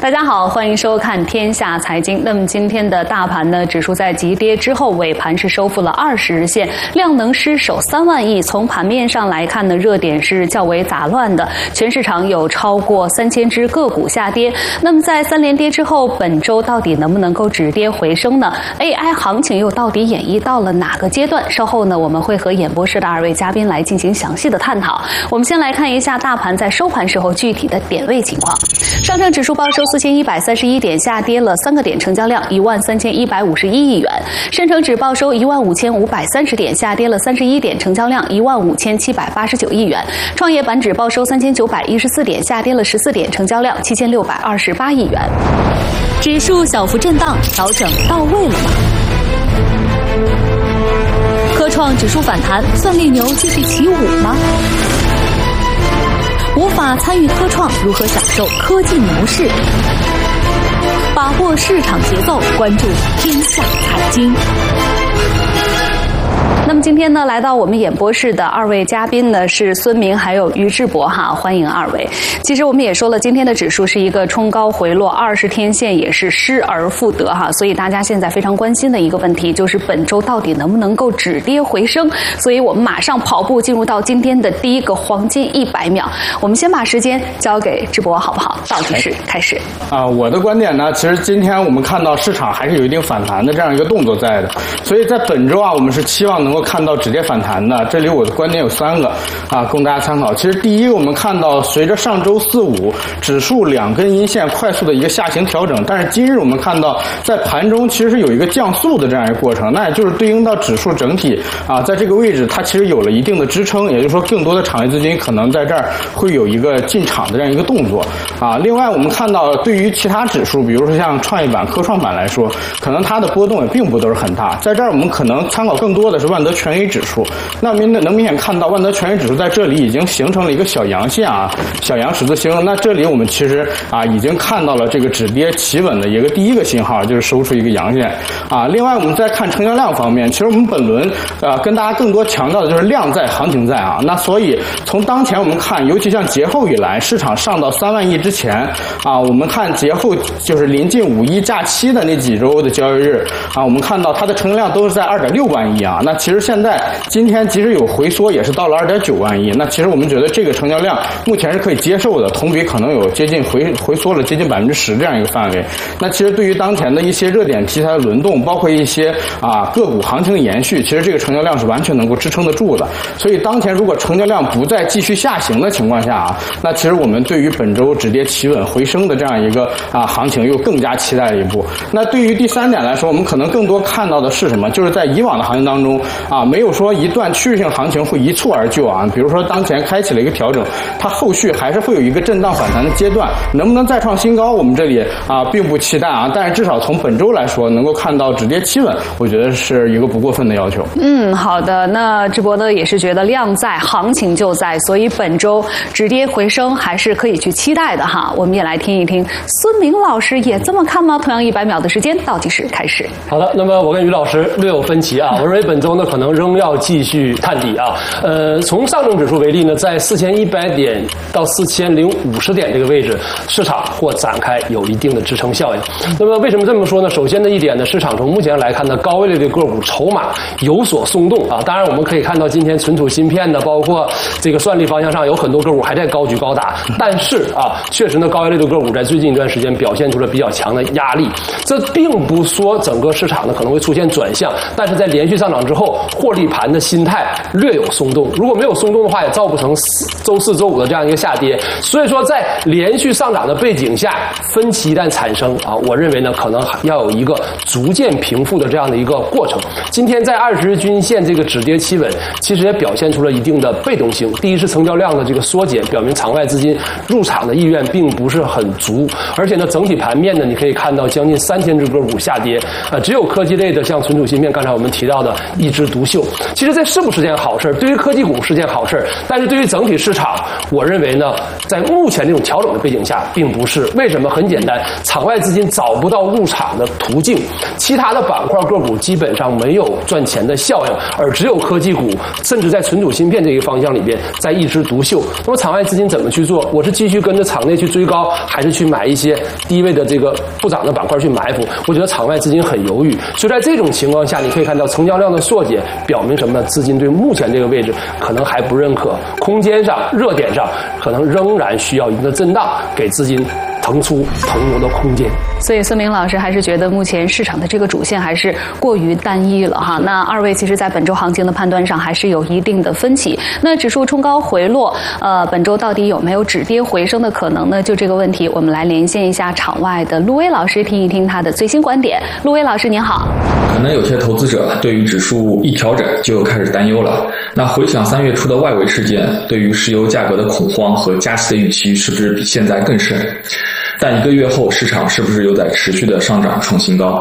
大家好，欢迎收看《天下财经》。那么今天的大盘呢，指数在急跌之后，尾盘是收复了20日线，量能失守3万亿。从盘面上来看呢，热点是较为杂乱的，全市场有超过3000只个股下跌。那么在3连跌之后，本周到底能不能够止跌回升呢 ？AI 行情又到底演绎到了哪个阶段？稍后呢，我们会和演播室的2位嘉宾来进行详细的探讨。我们先来看一下大盘在收盘时候具体的点位情况。上证指数报收4131点，下跌了3个点，成交量13151亿元。深成指报收15530点，下跌了31点，成交量15789亿元。创业板指报收3914点，下跌了14点，成交量7628亿元。指数小幅震荡，调整到位了吗？科创指数反弹，算力牛继续起舞吗？无法参与科创，如何享受科技牛市？把握市场节奏，关注天下财经。那么今天呢，来到我们演播室的2位嘉宾呢是孙明还有于志博哈，欢迎2位。其实我们也说了，今天的指数是一个冲高回落，20天线也是失而复得哈，所以大家现在非常关心的一个问题就是本周到底能不能够止跌回升？所以我们马上跑步进入到今天的第一个黄金100秒。我们先把时间交给志博好不好？倒计时开始。 我的观点呢，其实今天我们看到市场还是有一定反弹的这样一个动作在的，所以在本周我们是期望能够看到止跌反弹的。这里我的观点有3个供大家参考。其实第一个，我们看到随着上周4、5指数2根阴线快速的一个下行调整，但是今日我们看到在盘中其实是有一个降速的这样一个过程，那也就是对应到指数整体在这个位置它其实有了一定的支撑，也就是说更多的场内资金可能在这儿会有一个进场的这样一个动作另外我们看到对于其他指数，比如说像创业板、科创板来说，可能它的波动也并不都是很大。在这儿我们可能参考更多的是万德全 A 指数，那能明显看到万德全 A 指数在这里已经形成了一个小阳线小阳十字星。那这里我们其实已经看到了这个止跌企稳的一个第一个信号，就是收出一个阳线另外我们再看成交量方面，其实我们本轮跟大家更多强调的就是量在行情在那所以从当前我们看，尤其像节后以来，市场上到3万亿之前我们看节后就是临近5一假期的那几周的交易日我们看到它的成交量都是在2.6万亿那其实现在今天即使有回缩，也是到了2.9万亿。那其实我们觉得这个成交量目前是可以接受的，同比可能有接近回缩了接近10%这样一个范围。那其实对于当前的一些热点题材的轮动，包括一些个股行情的延续，其实这个成交量是完全能够支撑得住的。所以当前如果成交量不再继续下行的情况下那其实我们对于本周止跌企稳回升的这样一个行情又更加期待了一步。那对于第3点来说，我们可能更多看到的是什么？就是在以往的行情当中没有说一段趋势性行情会一蹴而就比如说当前开启了一个调整，它后续还是会有一个震荡反弹的阶段，能不能再创新高，我们这里并不期待但是至少从本周来说，能够看到止跌企稳，我觉得是一个不过分的要求。 好的，那志博呢也是觉得量在，行情就在，所以本周止跌回升还是可以去期待的哈。我们也来听一听孙明老师也这么看吗？同样100秒的时间，倒计时开始。 好的，那么我跟于老师略有分歧我认为本周呢可能仍要继续探底从上证指数为例呢，在4100点到4050点这个位置，市场或展开有一定的支撑效应。那么为什么这么说呢？首先的一点呢，市场从目前来看呢，高位类的个股筹码有所松动当然我们可以看到今天存储芯片的，包括这个算力方向上有很多个股还在高举高打，但是确实呢，高位类的个股在最近一段时间表现出了比较强的压力。这并不说整个市场呢可能会出现转向，但是在连续上涨之后，获利盘的心态略有松动。如果没有松动的话，也造不成周4、周5的这样一个下跌。所以说，在连续上涨的背景下，分歧一旦产生我认为呢，可能要有一个逐渐平复的这样的一个过程。今天在20日均线这个止跌企稳，其实也表现出了一定的被动性。第一是成交量的这个缩减，表明场外资金入场的意愿并不是很足，而且呢，整体盘面呢，你可以看到将近3000只个股下跌只有科技类的像存储芯片，刚才我们提到的一枝独秀。其实这是不是件好事？对于科技股是件好事，但是对于整体市场，我认为呢，在目前这种调整的背景下，并不是。为什么？很简单，场外资金找不到入场的途径，其他的板块个股基本上没有赚钱的效应，而只有科技股，甚至在存储芯片这个方向里边在一枝独秀。那么场外资金怎么去做？我是继续跟着场内去追高，还是去买一些低位的这个不涨的板块去埋伏？我觉得场外资金很犹豫，所以在这种情况下，你可以看到成交量的缩减，表明什么？资金对目前这个位置可能还不认可，空间上、热点上可能仍然需要一定的震荡，给资金腾出腾挪的空间。 所以孙明老师还是觉得目前市场的这个主线还是过于单一了哈。那二位其实在本周行情的判断上还是有一定的分歧。那指数冲高回落，本周到底有没有止跌回升的可能呢？就这个问题，我们来连线一下场外的陆威老师，听一听他的最新观点。陆威老师您好。 可能有些投资者对于指数一调整就开始担忧了。那回想3月初的外围事件，对于石油价格的恐慌和加息的预期是不是比现在更深？但1个月后，市场是不是又在持续的上涨创新高？